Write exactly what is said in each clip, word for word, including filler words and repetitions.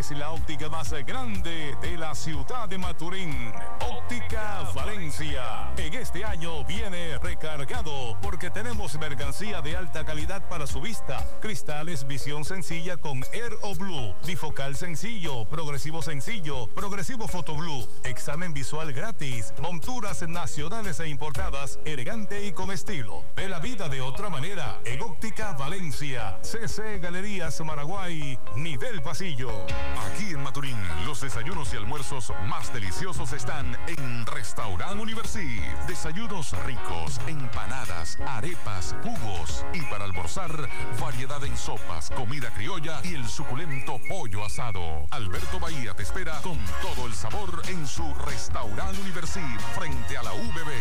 es la óptica más grande de la ciudad de Maturín. Óptica Valencia. En este año viene recargado porque tenemos mercancía de alta calidad para su vista. Cristales visión sencilla con Air o Blue, bifocal sencillo, progresivo sencillo, progresivo Photo Blue, examen visual gratis, monturas nacionales e importadas, elegante y con estilo. Ve la vida de otra manera en Óptica Valencia. C C Galerías Maraguay, nivel pasillo. Aquí en Maturín, los desayunos y almuerzos más deliciosos están en Restaurant Universi. Desayunos ricos, empanadas, arepas, jugos y para almorzar, variedad en sopas, comida criolla y el suculento pollo asado. Alberto Bahía te espera con todo el sabor en su Restaurant Universi frente a la U B B.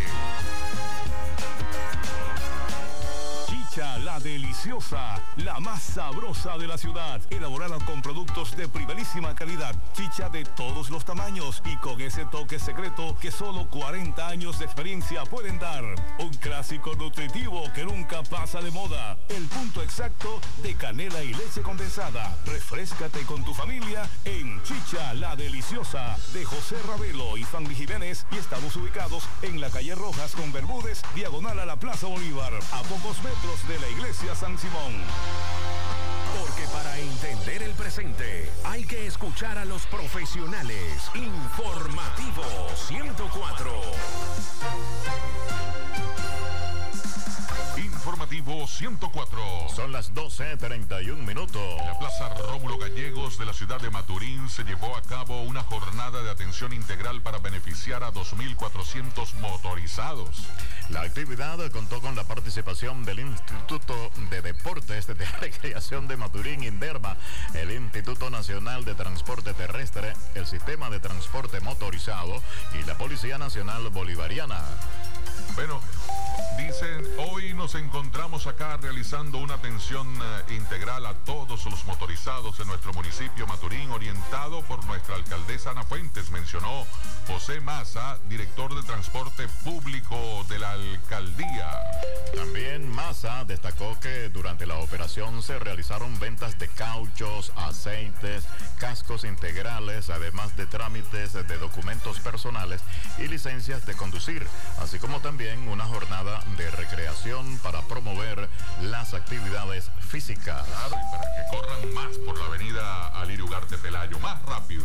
Chicha La Deliciosa, la más sabrosa de la ciudad, elaborada con productos de primerísima calidad. Chicha de todos los tamaños y con ese toque secreto que solo cuarenta años de experiencia pueden dar. Un clásico nutritivo que nunca pasa de moda. El punto exacto de canela y leche condensada. Refréscate con tu familia en Chicha La Deliciosa de José Ravelo y Fanny Jiménez, y estamos ubicados en la calle Rojas con Bermúdez, diagonal a la Plaza Bolívar, a pocos metros de la iglesia San Simón. Porque para entender el presente hay que escuchar a los profesionales. Informativo ciento cuatro. Informativo ciento cuatro. Son las doce treinta y un minutos. En la Plaza Rómulo Gallegos de la ciudad de Maturín se llevó a cabo una jornada de atención integral para beneficiar a dos mil cuatrocientos motorizados. La actividad contó con la participación del Instituto de Deportes de Recreación de Maturín, INDERMA, el Instituto Nacional de Transporte Terrestre, el Sistema de Transporte Motorizado y la Policía Nacional Bolivariana. Bueno, dicen, hoy nos encontramos acá realizando una atención eh, integral a todos los motorizados en nuestro municipio Maturín, orientado por nuestra alcaldesa Ana Fuentes, mencionó José Maza, director de Transporte Público de la alcaldía. También Maza destacó que durante la operación se realizaron ventas de cauchos, aceites, cascos integrales, además de trámites de documentos personales y licencias de conducir, así como también una jornada de recreación para promover las actividades físicas. Claro, y para que corran más por la avenida Alirio Ugarte Pelayo, más rápido.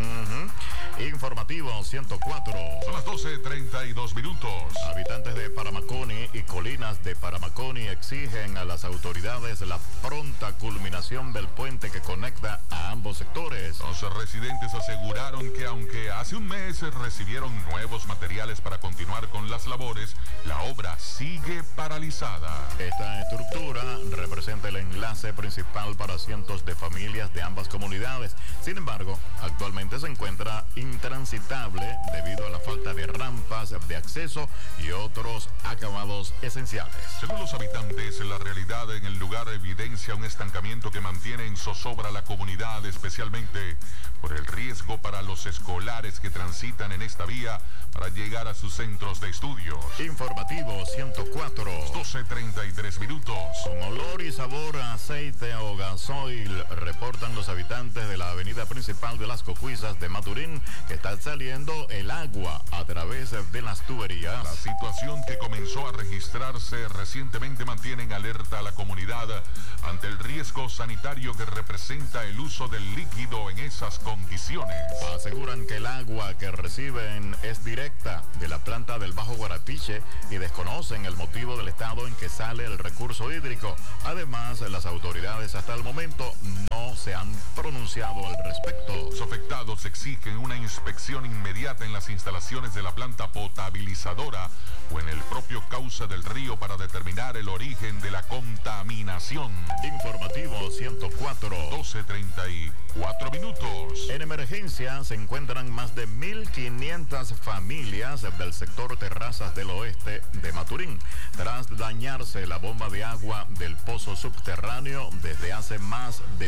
Uh-huh. Informativo ciento cuatro. Son las doce treinta y dos minutos. Habitantes de Paramaconi y colinas de Paramaconi exigen a las autoridades la pronta culminación del puente que conecta a ambos sectores. Los residentes aseguraron que aunque hace un mes recibieron nuevos materiales para continuar con las labores, la obra sigue paralizada. Esta estructura representa el enlace principal para cientos de familias de ambas comunidades. Sin embargo, actualmente se encuentra intransitable debido a la falta de rampas de acceso y otros acabados esenciales. Según los habitantes, la realidad en el lugar evidencia un estancamiento que mantiene en zozobra a la comunidad, especialmente por el riesgo para los escolares que transitan en esta vía para llegar a sus centros de estudios. Informativo ciento cuatro. doce treinta y tres minutos. Con olor y sabor a aceite o gasoil, reportan los habitantes de la avenida principal de las Cocuizas de Maturín que está saliendo el agua a través de las tuberías. La situación que comenzó a registrarse recientemente mantiene en alerta a la comunidad ante el riesgo sanitario que representa el uso del líquido en esas condiciones. Aseguran que el agua que reciben es directa de la planta del Bajo Guarapiche y desconocen el motivo del estado en que sale el recurso hídrico. Además, las autoridades hasta el momento no se han pronunciado al respecto. Los afectados exigen una inspección inmediata en las instalaciones de la planta potabilizadora o en el propio cauce del río para determinar el origen de la contaminación. Informativo ciento cuatro. doce treinta y cuatro minutos. En emergencia se encuentran más de mil quinientas familias del sector Terrazas del Oeste de Maturín, tras dañarse la bomba de agua del pozo subterráneo desde hace más de dos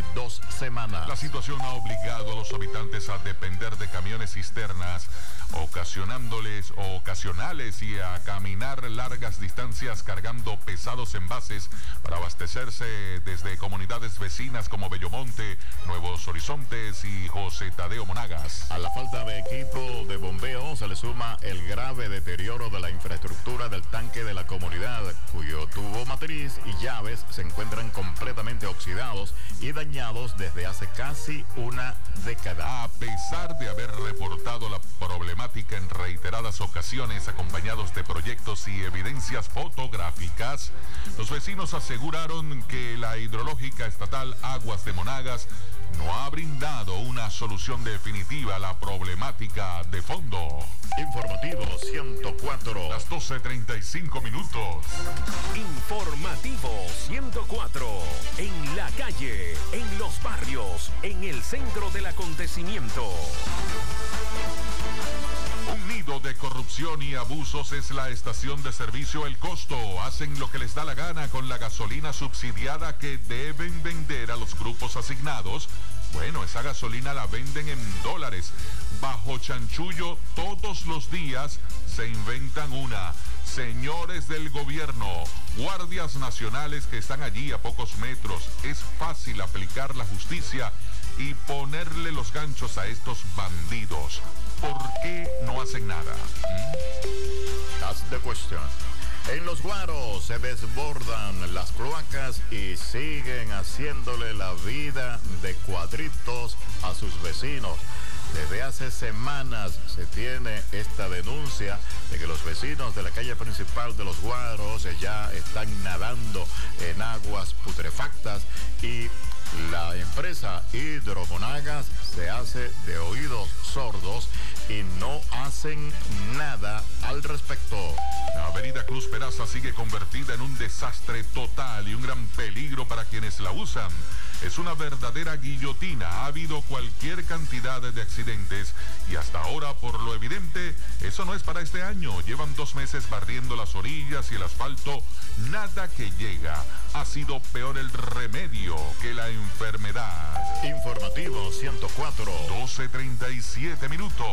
semanas. La situación ha obligado a los habitantes a depender de camiones cisternas, ocasionándoles o ocasionales y a caminar largas distancias cargando pesados envases para abastecerse desde comunidades vecinas como Bellomonte, Nuevos Horizontes y José Tadeo Monagas. A la falta de equipo de bombeo se le suma el grave deterioro de la infraestructura del tanque de la comunidad, cuyo tubo matriz y llaves se encuentran completamente oxidados y dañados desde hace casi una década. A pesar de haber reportado la problemática en reiteradas ocasiones acompañados de proyectos y evidencias fotográficas, los vecinos aseguraron que la hidrológica estatal Aguas de Monagas no ha brindado una solución definitiva a la problemática de fondo. Informativo ciento cuatro. Las doce treinta y cinco minutos. Informativo ciento cuatro. En la calle, en los barrios, en el centro del acontecimiento. Un nido de corrupción y abusos es la estación de servicio El Costo. Hacen lo que les da la gana con la gasolina subsidiada que deben vender a los grupos asignados. Bueno, esa gasolina la venden en dólares. Bajo chanchullo, todos los días se inventan una. Señores del gobierno, guardias nacionales que están allí a pocos metros, es fácil aplicar la justicia y ponerle los ganchos a estos bandidos. ¿Por qué no hacen nada? ¿Mm? That's the question. En Los Guaros se desbordan las cloacas y siguen haciéndole la vida de cuadritos a sus vecinos. Desde hace semanas se tiene esta denuncia de que los vecinos de la calle principal de Los Guaros ya están nadando en aguas putrefactas y la empresa Hidromonagas se hace de oídos sordos y no hacen nada al respecto. La avenida Cruz Peraza sigue convertida en un desastre total y un gran peligro para quienes la usan. Es una verdadera guillotina. Ha habido cualquier cantidad de accidentes y hasta ahora, por lo evidente, eso no es para este año. Llevan dos meses barriendo las orillas y el asfalto. Nada que llega. Ha sido peor el remedio que la enfermedad. Informativo ciento cuatro. doce treinta y siete minutos.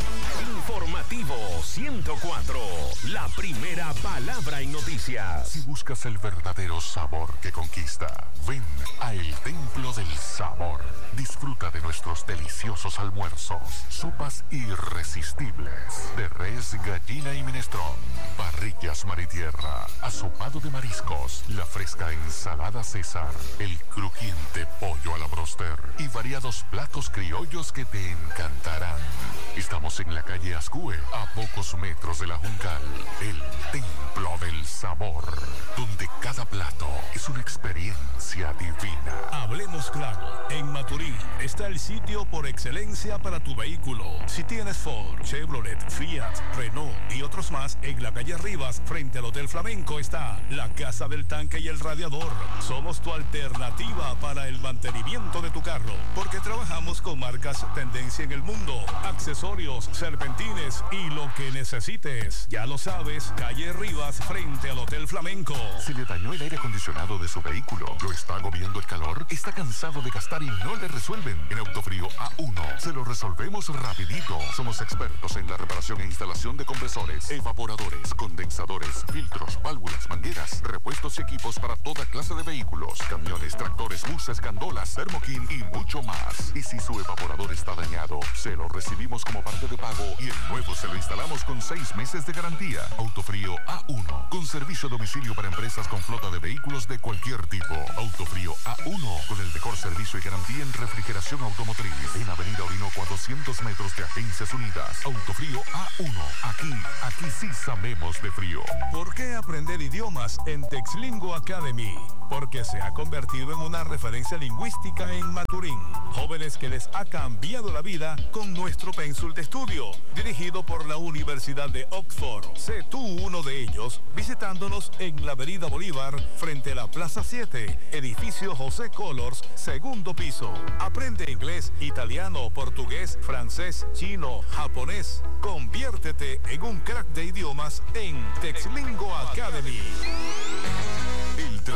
Informativo ciento cuatro. La primera palabra en noticias. Si buscas el verdadero sabor que conquista, ven a El Templo del Sabor. Disfruta de nuestros deliciosos almuerzos, sopas irresistibles de res, gallina y minestrón, parrillas mar y tierra, asopado de mariscos, la fresca ensalada César, el crujiente pollo a la broster y variados platos criollos que te encantarán. Estamos en la calle Ascue, a pocos metros de la Juncal. El Templo del Sabor, donde cada plato es una experiencia divina. Hablemos claro, en Maturín está el sitio por excelencia para tu vehículo. Si tienes Ford, Chevrolet, Fiat, Renault y otros más, en la calle Rivas, frente al Hotel Flamenco, está la Casa del Tanque y el Radiador. Somos tu alternativa para el mantenimiento de tu carro, porque trabajamos con marcas tendencia en el mundo, accesorios, serpentines y lo que necesites. Ya lo sabes, calle Rivas, frente al Hotel Flamenco. Se le dañó el aire acondicionado de su vehículo, lo está agobiando el calor, está cansado de gastar y no le resuelven. En Autofrío A uno se lo resolvemos rapidito. Somos expertos en la reparación e instalación de compresores, evaporadores, condensadores, filtros, válvulas, mangueras, repuestos y equipos para toda clase de vehículos, camiones, tractores, buses, gandolas, Thermokin y mucho más. Y si su evaporador está dañado, se lo recibimos como parte de pago y el nuevo se lo instalamos con seis meses de garantía. Autofrío A uno, con servicio a domicilio para empresas con flota de vehículos de cualquier tipo. Autofrío A uno, con el mejor servicio y garantía en refrigeración automotriz. En Avenida Orinoco a doscientos metros de Agencias Unidas. Autofrío A uno. Aquí, aquí sí sabemos de frío. ¿Por qué aprender idiomas en Texlingo Academy? Porque se ha convertido en una referencia lingüística en Maturín. Jóvenes que les ha cambiado la vida con nuestro pénsul de estudio, dirigido por la Universidad de Oxford. Sé tú uno de ellos visitándonos en la Avenida Bolívar, frente a la Plaza siete, edificio José Colors, segundo piso. Aprende inglés, italiano, portugués, francés, chino, japonés. Conviértete en un crack de idiomas en Texlingo Academy. El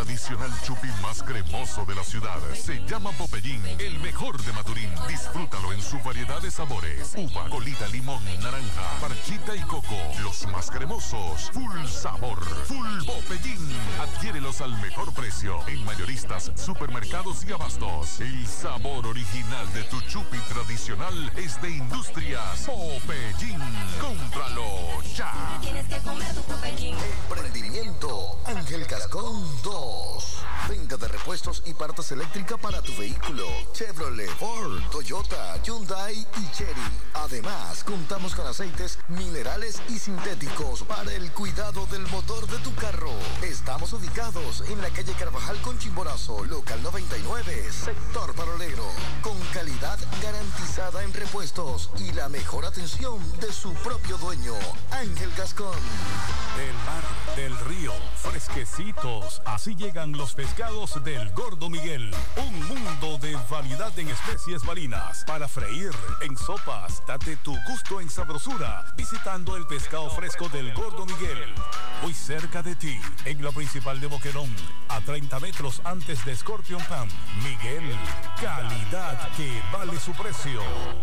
tradicional chupi más cremoso de la ciudad. Se llama Popeyín, el mejor de Maturín. Disfrútalo en su variedad de sabores: uva, colita, limón, naranja, parchita y coco. Los más cremosos, full sabor, full Popeyín. Adquiérelos al mejor precio en mayoristas, supermercados y abastos. El sabor original de tu chupi tradicional es de Industrias Popeyín. ¡Cómpralo ya! Tienes que comer tu Popeyín. Emprendimiento Ángel Gascón dos. Venta de repuestos y partes eléctricas para tu vehículo. Chevrolet, Ford, Toyota, Hyundai y Chery. Además, contamos con aceites minerales y sintéticos para el cuidado del motor de tu carro. Estamos ubicados en la calle Carvajal con Chimborazo, local noventa y nueve, sector paralelo. Con calidad garantizada en repuestos y la mejor atención de su propio dueño, Ángel Gascón. Del mar, del río, fresquecitos. Así llegan los pescados del Gordo Miguel. Un mundo de variedad en especies marinas para freír, en sopas. Date tu gusto en sabrosura visitando el pescado fresco del Gordo Miguel. Muy cerca de ti, en la principal de Boquerón, a treinta metros antes de Scorpion Pan. Miguel, calidad que vale su precio.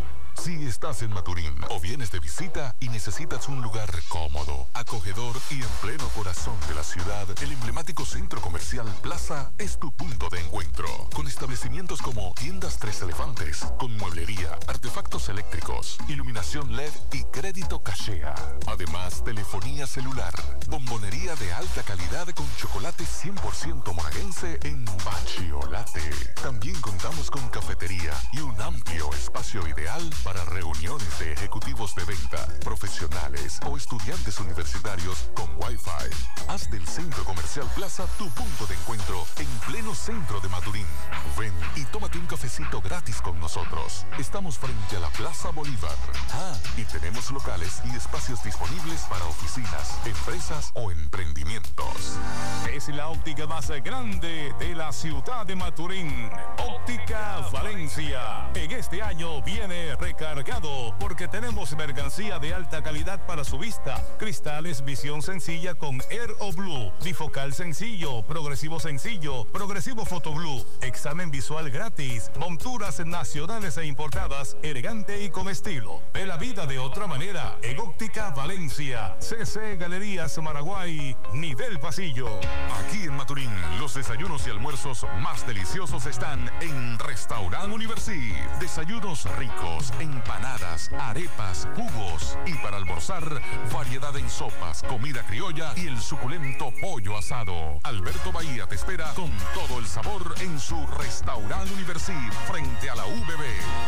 Si estás en Maturín o vienes de visita y necesitas un lugar cómodo, acogedor y en pleno corazón de la ciudad, el emblemático Centro Comercial Plaza es tu punto de encuentro. Con establecimientos como Tiendas Tres Elefantes, con mueblería, artefactos eléctricos, iluminación L E D y crédito cachea. Además, telefonía celular, bombonería de alta calidad con chocolate cien por ciento monaguense en Bachiolate. También contamos con cafetería y un amplio espacio ideal para reuniones de ejecutivos de venta, profesionales o estudiantes universitarios con Wi-Fi. Haz del Centro Comercial Plaza tu punto de encuentro en pleno centro de Maturín. Ven y tómate un cafecito gratis con nosotros. Estamos frente a la Plaza Bolívar. Ah, y tenemos locales y espacios disponibles para oficinas, empresas o emprendimientos. Es la óptica más grande de la ciudad de Maturín. Óptica Valencia. En este año viene recargado porque tenemos mercancía de alta calidad para su vista. Cristales visión sencilla con Air o Blue, bifocal sencillo, progresivo sencillo, progresivo Photo Blue, examen visual gratis, monturas nacionales e importadas, elegante y con estilo. Ve la vida de otra manera en Óptica Valencia. C C Galerías Maraguay, nivel pasillo. Aquí en Maturín, los desayunos y almuerzos más deliciosos están en Restaurant Universi. Desayunos ricos, empanadas, arepas, jugos y para almorzar, variedad en sopas, comida criolla y el suculento pollo asado. Alberto Bahía te espera con todo el sabor en su Restaurant Universi frente a la U B B.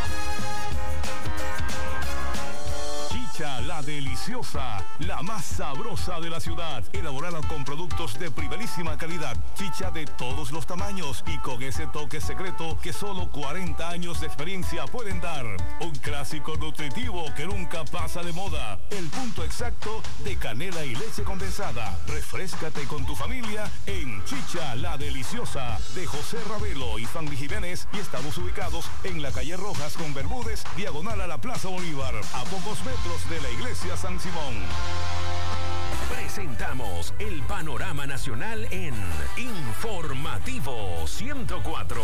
Chicha la deliciosa, la más sabrosa de la ciudad, elaborada con productos de primerísima calidad. Chicha de todos los tamaños y con ese toque secreto que solo cuarenta años de experiencia pueden dar. Un clásico nutritivo que nunca pasa de moda. El punto exacto de canela y leche condensada. Refréscate con tu familia en Chicha la deliciosa de José Ravelo y Fanny Jiménez, y estamos ubicados en la calle Rojas con Bermúdez, diagonal a la Plaza Bolívar, a pocos metros de la iglesia San Simón. Presentamos el panorama nacional en Informativo ciento cuatro.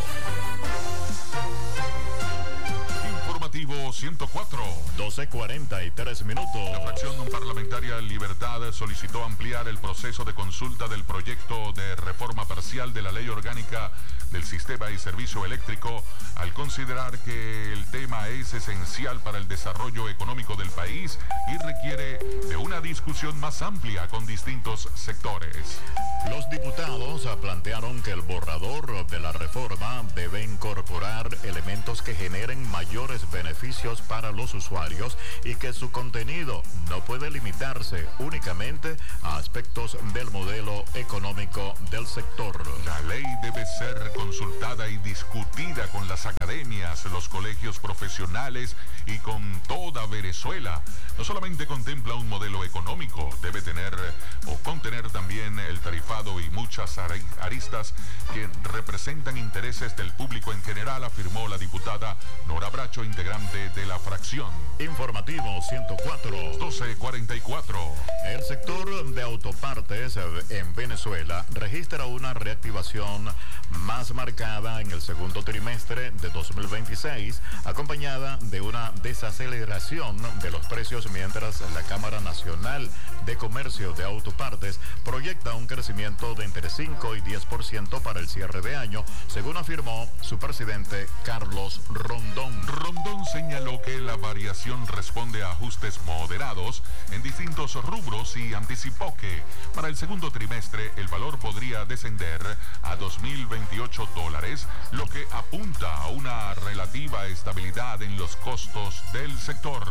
Informativo ciento cuatro. doce cuarenta y tres minutos. La fracción parlamentaria Libertad solicitó ampliar el proceso de consulta del proyecto de reforma parcial de la Ley Orgánica del Sistema y Servicio Eléctrico, al considerar que el tema es esencial para el desarrollo económico del país y requiere de una discusión más amplia con distintos sectores. Los diputados plantearon que el borrador de la reforma debe incorporar elementos que generen mayores beneficios para los usuarios y que su contenido no puede limitarse únicamente a aspectos del modelo económico del sector. La ley debe ser consultada y discutida con las academias, los colegios profesionales y con toda Venezuela. No solamente contempla un modelo económico, debe tener o contener también el tarifado y muchas aristas que representan intereses del público en general, afirmó la diputada Nora Bracho, integrante Valle de la Fracción. Informativo ciento cuatro. doce cuarenta y cuatro. El sector de autopartes en Venezuela registra una reactivación más marcada en el segundo trimestre de dos mil veintiséis, acompañada de una desaceleración de los precios, mientras la Cámara Nacional de Comercio de Autopartes proyecta un crecimiento de entre cinco y diez por ciento para el cierre de año, según afirmó su presidente Carlos Rondón. Rondón señaló que la variación responde a ajustes moderados en distintos rubros y anticipó que para el segundo trimestre el valor podría descender a dos mil veintiocho dólares, lo que apunta a una relativa estabilidad en los costos del sector.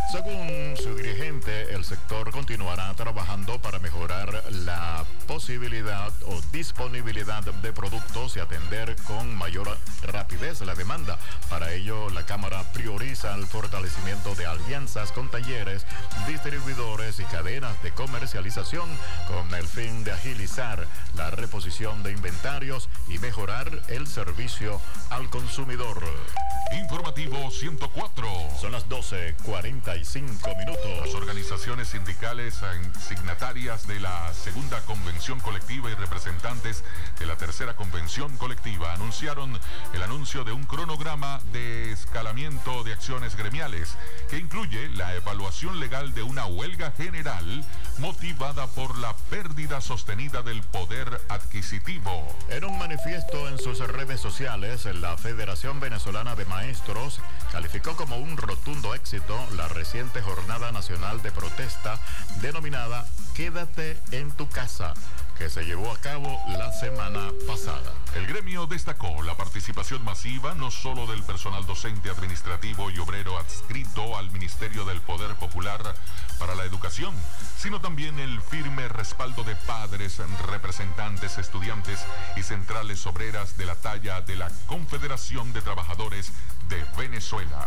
Según su dirigente, el sector continuará trabajando para mejorar la posibilidad o disponibilidad de productos y atender con mayor rapidez la demanda. Para ello, la Cámara prioriza el fortalecimiento de alianzas con talleres, distribuidores y cadenas de comercialización con el fin de agilizar la reposición de inventarios y mejorar el servicio al consumidor. Informativo ciento cuatro. Son las doce cuarenta y cinco minutos. Las organizaciones sindicales signatarias de la segunda convención colectiva y representantes de la tercera convención colectiva anunciaron el anuncio de un cronograma de escalamiento de acciones gremiales que incluye la evaluación legal de una huelga general motivada por la pérdida sostenida del poder adquisitivo. En un manifiesto en sus redes sociales, la Federación Venezolana de Maestros calificó como un rotundo éxito la reciente jornada nacional de protesta denominada Quédate en tu casa, que se llevó a cabo la semana pasada. El gremio destacó la participación masiva no solo del personal docente, administrativo y obrero adscrito al Ministerio del Poder Popular para la Educación, sino también el firme respaldo de padres, representantes, estudiantes y centrales obreras de la talla de la Confederación de Trabajadores de Venezuela.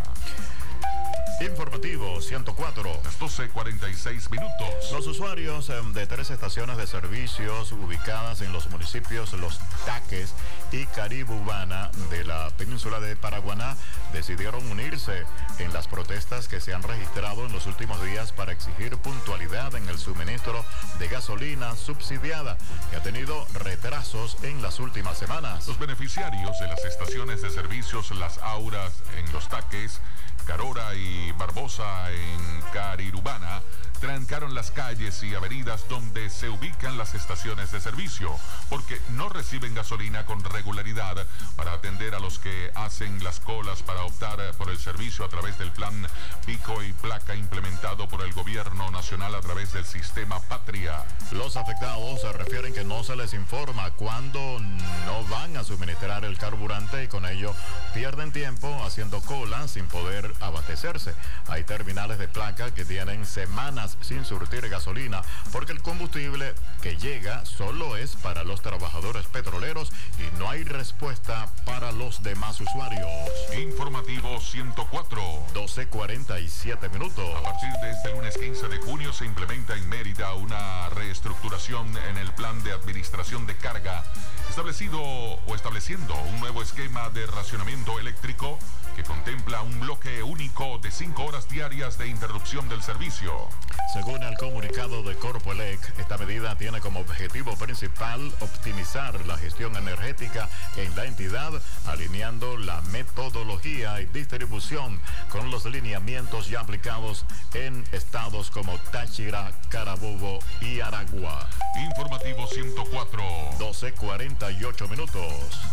Informativo ciento cuatro. Las doce cuarenta y seis minutos. Los usuarios de tres estaciones de servicios ubicadas en los municipios Los Taques y Caribubana de la península de Paraguaná decidieron unirse en las protestas que se han registrado en los últimos días para exigir puntualidad en el suministro de gasolina subsidiada, que ha tenido retrasos en las últimas semanas. Los beneficiarios de las estaciones de servicios Las Auras en Los Taques, Carora y Barbosa en Carirubana trancaron las calles y avenidas donde se ubican las estaciones de servicio porque no reciben gasolina con regularidad para atender a los que hacen las colas para optar por el servicio a través del plan Pico y Placa implementado por el gobierno nacional a través del sistema Patria. Los afectados se refieren que no se les informa cuándo no van a suministrar el carburante y con ello pierden tiempo haciendo cola sin poder abastecerse. Hay terminales de placa que tienen semanas sin surtir gasolina porque el combustible que llega solo es para los trabajadores petroleros y no hay respuesta para los demás usuarios. Informativo ciento cuatro. doce cuarenta y siete minutos. A partir de este lunes quince de junio se implementa en Mérida una reestructuración en el plan de administración de carga, establecido o estableciendo un nuevo esquema de racionamiento eléctrico que contempla un bloque único de cinco horas diarias de interrupción del servicio. Según el comunicado de Corpoelec, esta medida tiene como objetivo principal optimizar la gestión energética en la entidad, alineando la metodología y distribución con los lineamientos ya aplicados en estados como Táchira, Carabobo y Aragua. Informativo ciento cuatro. doce cuarenta y ocho minutos.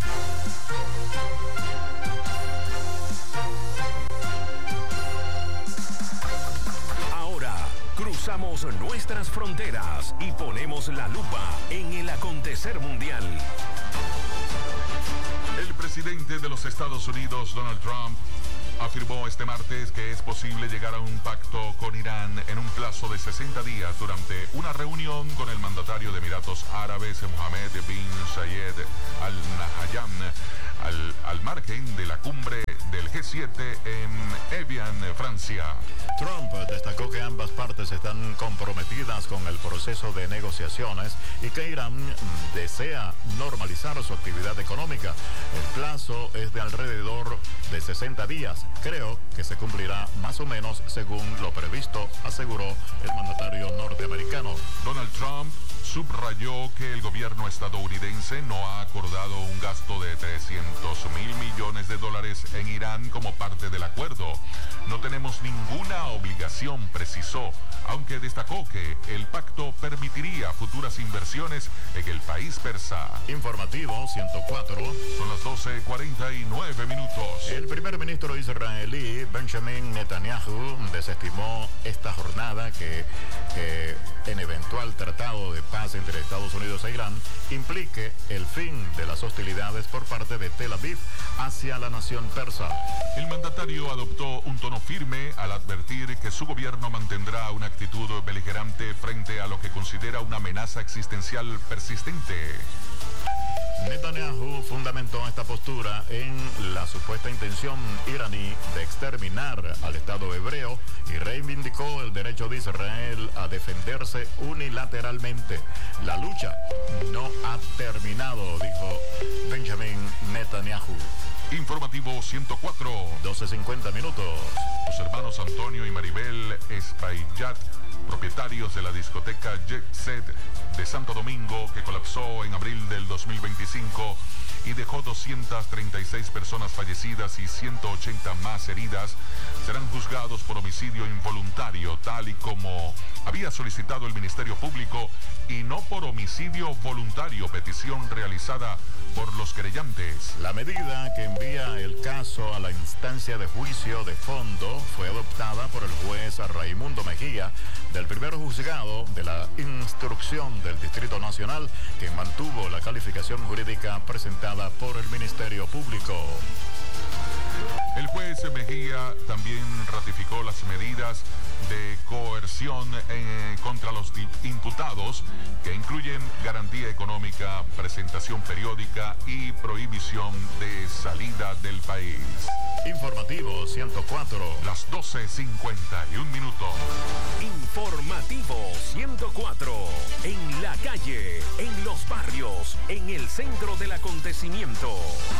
Ahora cruzamos nuestras fronteras y ponemos la lupa en el acontecer mundial. El presidente de los Estados Unidos, Donald Trump, afirmó este martes que es posible llegar a un pacto con Irán en un plazo de sesenta días durante una reunión con el mandatario de Emiratos Árabes, Mohammed bin Zayed Al Nahyan, al, al margen de la cumbre del G G siete en Evian, Francia. Trump destacó que ambas partes están comprometidas con el proceso de negociaciones y que Irán desea normalizar su actividad económica. El plazo es de alrededor de sesenta días. Creo que se cumplirá más o menos según lo previsto, aseguró el mandatario norteamericano. Donald Trump subrayó que el gobierno estadounidense no ha acordado un gasto de trescientos mil millones de dólares en Irán como parte del acuerdo. No tenemos ninguna obligación, precisó, aunque destacó que el pacto permitiría futuras inversiones en el país persa. Informativo ciento cuatro. Son las doce cuarenta y nueve minutos. El primer ministro israelí Benjamin Netanyahu desestimó esta jornada que, que en eventual tratado de paz entre Estados Unidos e Irán implique el fin de las hostilidades por parte de Tel Aviv hacia la nación persa. El mandatario adoptó un tono firme al advertir que su gobierno mantendrá una actitud beligerante frente a lo que considera una amenaza existencial persistente. Netanyahu fundamentó esta postura en la supuesta intención iraní de exterminar al Estado hebreo y reivindicó el derecho de Israel a defenderse unilateralmente. La lucha no ha terminado, dijo Benjamin Netanyahu. Informativo ciento cuatro. doce cincuenta minutos. Los hermanos Antonio y Maribel Espaillat, propietarios de la discoteca Jet Set de Santo Domingo, que colapsó en abril del dos mil veinticinco y dejó doscientas treinta y seis personas fallecidas y ciento ochenta más heridas, serán juzgados por homicidio involuntario, tal y como había solicitado el Ministerio Público, y no por homicidio voluntario, petición realizada por los querellantes. La medida que envía el caso a la instancia de juicio de fondo fue adoptada por el juez Raimundo Mejía del primer juzgado de la instrucción del Distrito Nacional, que mantuvo la calificación jurídica presentada por el Ministerio Público. El juez Mejía también ratificó las medidas de coerción eh, contra los imputados, que incluyen garantía económica, presentación periódica y prohibición de salida del país. Informativo ciento cuatro. Las doce cincuenta y un minutos. Informativo ciento cuatro. En la calle, en los barrios, en el centro del acontecimiento.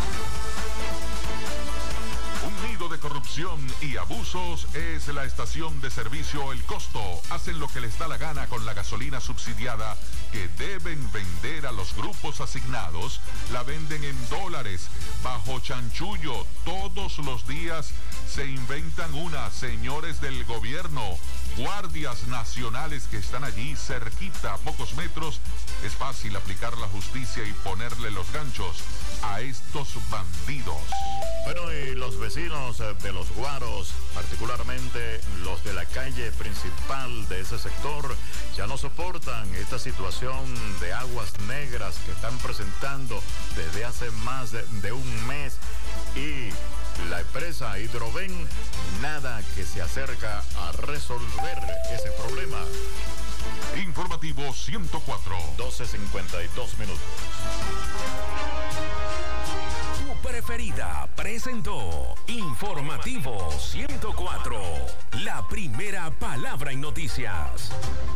Un nido de corrupción y abusos es la estación de servicio El Costo. Hacen lo que les da la gana con la gasolina subsidiada que deben vender a los grupos asignados. La venden en dólares, bajo chanchullo. Todos los días se inventan una, señores del gobierno, guardias nacionales que están allí cerquita, a pocos metros. Es fácil aplicar la justicia y ponerle los ganchos a estos bandidos. Bueno, y los vecinos de Los Guaros, particularmente los de la calle principal de ese sector, ya no soportan esta situación de aguas negras que están presentando desde hace más de, de un mes, y la empresa Hidroven nada que se acerca a resolver ese problema. Informativo ciento cuatro. doce cincuenta y dos minutos. Tu preferida presentó Informativo ciento cuatro. La primera palabra en noticias.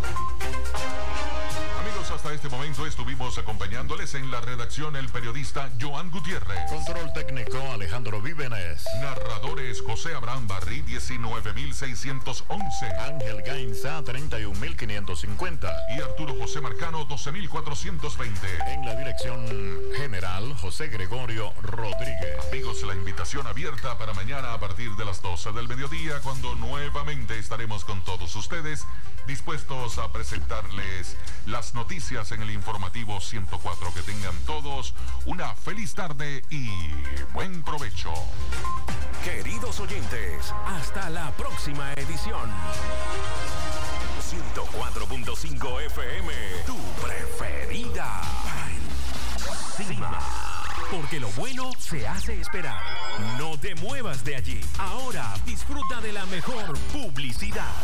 Amigos, hasta este momento estuvimos acompañándoles en la redacción el periodista Joan Gutiérrez. Control técnico Alejandro Vívenes. Narradores José Abraham Barrí, diecinueve mil seiscientos once. Ángel Gainza, treinta y un mil quinientos cincuenta. Y Arturo José Marcano, doce mil cuatrocientos veinte. En la dirección general, José Gregorio Rodríguez. Amigos, la invitación abierta para mañana a partir de las doce del mediodía, cuando nuevamente estaremos con todos ustedes, dispuestos a presentarles las noticias en el Informativo ciento cuatro. Que tengan todos una feliz tarde y buen provecho. Queridos oyentes, hasta la próxima edición. ciento cuatro punto cinco F M, tu preferida. Cima. Porque lo bueno se hace esperar. No te muevas de allí. Ahora disfruta de la mejor publicidad.